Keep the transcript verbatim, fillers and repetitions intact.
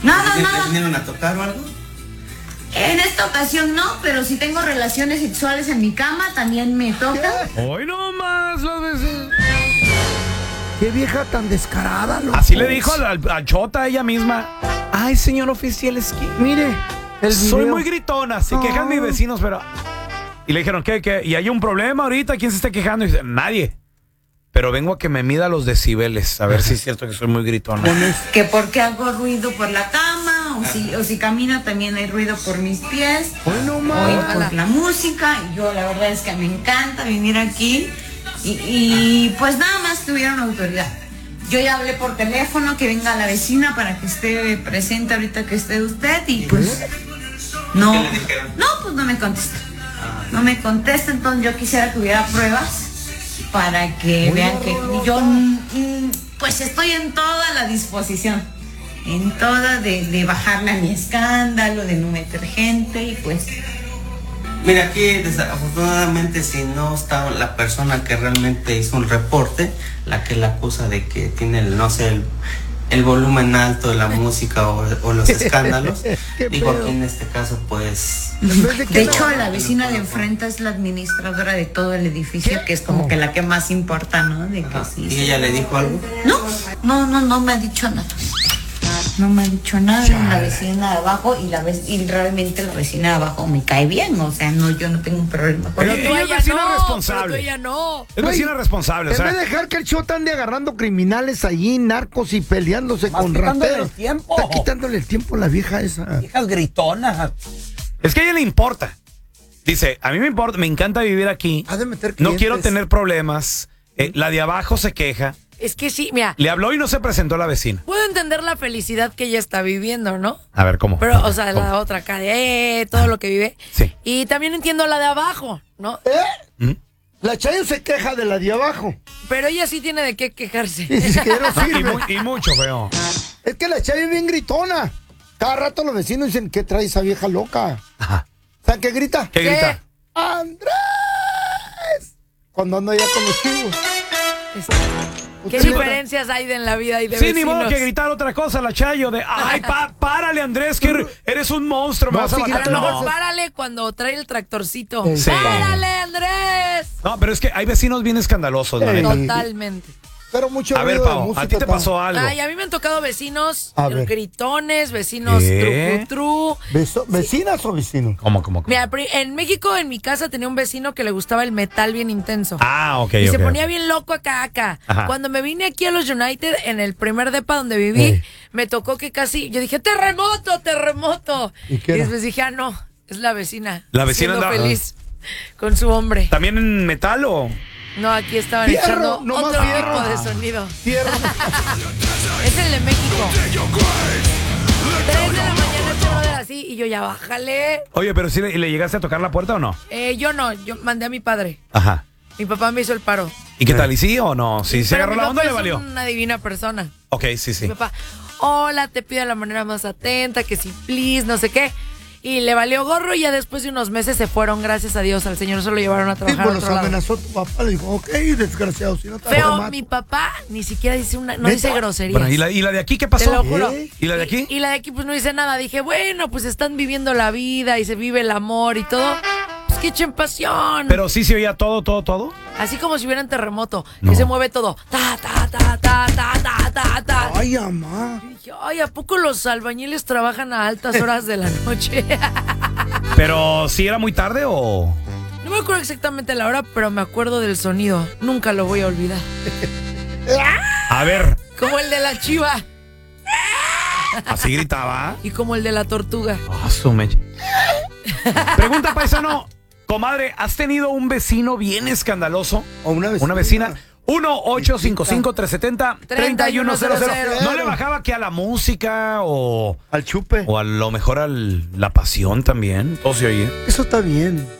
Nada, ¿Te nada. vinieron a tocar o algo? En esta ocasión no, pero si tengo relaciones sexuales en mi cama, también me toca. Hoy no más las veces. Qué vieja tan descarada, loco. Así le dijo al, al, al Chota ella misma. Ay, señor oficial, es que Mire, el soy video. muy gritona, se quejan mis vecinos, pero... Y le dijeron, ¿qué, qué? ¿Y hay un problema ahorita? ¿Quién se está quejando? Y dice, nadie. Pero vengo a que me mida los decibeles, a ver si es cierto que soy muy gritona. Que porque hago ruido por la cama, o si, o si camino también hay ruido por mis pies. Hoy no Hoy más. por la música. Y yo la verdad es que me encanta venir aquí. Y, y pues nada más tuvieron autoridad. Yo ya hablé por teléfono que venga la vecina para que esté presente ahorita que esté usted y pues no, ¿Qué le dijeron? no, pues no me contesta. No me contesta, entonces yo quisiera que hubiera pruebas para que vean que yo mm, pues estoy en toda la disposición, en toda de, de bajarle a mi escándalo, de no meter gente y pues... Mira, aquí desafortunadamente si no está la persona que realmente hizo un reporte, la que la acusa de que tiene, el, no sé, el, el volumen alto de la música o, o los escándalos, digo aquí en este caso pues... De, de hecho, la vecina de enfrente es la administradora de todo el edificio, que es como que la que más importa, ¿no? De que sí, ¿Y sí. ella le dijo algo? No, no, no, no me ha dicho nada. No me ha dicho nada la vecina de abajo y la vec- y realmente la vecina de abajo me cae bien, o sea, no, yo no tengo un problema con Pero ella. tú ella es vecina responsable. Pero tú ella no. Es vecina responsable, o En sea... vez de dejar que el Chota ande agarrando criminales allí, narcos y peleándose Más con quitándole rateros. el tiempo. Está quitándole el tiempo a la vieja esa. Viejas gritonas. Es que a ella le importa. Dice, a mí me importa, me encanta vivir aquí. Ha de meter No clientes. quiero tener problemas. Eh, la de abajo se queja. Es que sí, mira, Le habló y no se presentó la vecina. puedo entender la felicidad que ella está viviendo, ¿no? A ver, ¿cómo? Pero, o sea, ¿Cómo? la otra acá de eh, todo lo que vive. Sí. Y también entiendo la de abajo, ¿no? ¿Eh? ¿Mm? La Chayo se queja de la de abajo. Pero ella sí tiene de qué quejarse. Y dice que ya no No, y, sirve. mu- y mucho, feo. Es que la Chayo es bien gritona. Cada rato los vecinos dicen, ¿qué trae esa vieja loca? Ajá. ¿Saben qué grita? ¿Qué grita? ¡Andrés! Cuando ando allá con los chivos. ¿Qué Usted- diferencias hay de en la vida y de Sí, vecinos? ni modo que gritar otra cosa, la Chayo, de, ay, pa, párale, Andrés, que eres un monstruo, me No, vas a sí, matar. grita, No, No, párale cuando trae el tractorcito. Sí. ¡Párale, Andrés! no, pero es que hay vecinos bien escandalosos, la Ey. neta. Totalmente. Pero mucho A ver, ruido de Pau, música ¿a ti te está- pasó algo? Ay, a mí me han tocado vecinos A ver. gritones, vecinos ¿Qué? trucutru. Beso- ¿Vecinas o vecinos? ¿Cómo, cómo, cómo? Mira, pri- en México, en mi casa, tenía un vecino que le gustaba el metal bien intenso. Ah, ok, y ok. se ponía bien loco acá, acá. Ajá. Cuando me vine aquí a los United, en el primer depa donde viví, Ey. me tocó que casi, yo dije, terremoto, terremoto. ¿Y qué era? después dije, ah, no, es la vecina. La vecina siendo andaba- feliz con su hombre. ¿También en metal o...? No, aquí estaban Fierro, echando no más otro fierro. tipo de sonido. Tierra. Es el de México. Tres de la mañana este brother así y yo ya bájale. Oye, pero si le, le llegaste a tocar la puerta o no? Eh, yo no, yo mandé a mi padre. Ajá. Mi papá me hizo el paro. ¿Y qué tal? ¿Y sí o no? Si se Pero agarró mi la onda, papá le valió. es una divina persona. Ok, sí, sí. Mi papá, hola, te pido de la manera más atenta, que si please, no sé qué. Y le valió gorro y ya después de unos meses se fueron, gracias a Dios, al señor se lo llevaron a Sí, trabajar pues a los otro lado. amenazó tu papá. Le dijo, ok, desgraciado, si no te Pero mato. mi papá ni siquiera dice una, no ¿Neta? dice groserías. Bueno, ¿y la, ¿y la de aquí qué Te pasó? lo juro. ¿Eh? ¿Y la de aquí? Y, y la de aquí pues no dice nada. Dije, bueno, pues están viviendo la vida y se vive el amor y todo. Pues que echen pasión. Pero sí se oía todo, todo, todo. Así como si hubiera un terremoto, No. que se mueve todo. Ta, ta, ta, ta, ta, ta, ta, ta. Ay, amá. Y dije, ay, ¿a poco los albañiles trabajan a altas horas de la noche? Pero sí era muy tarde o... No me acuerdo exactamente la hora, pero me acuerdo del sonido. Nunca lo voy a olvidar. A ver, Como el de la chiva así gritaba. y como el de la tortuga. Ah, su mecha. Pregunta, paisano. Comadre, ¿has tenido un vecino bien escandaloso? O una vecina. Una vecina. uno ocho cinco cinco, tres siete cero, tres uno cero cero. ¿No le bajaba que a la música o, Al chupe. o a lo mejor a la pasión también? Todo se oye. Eso está bien.